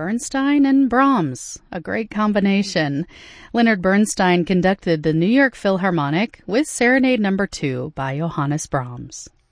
Bernstein and Brahms, a great combination. Leonard Bernstein conducted the New York Philharmonic with Serenade No. 2 by Johannes Brahms.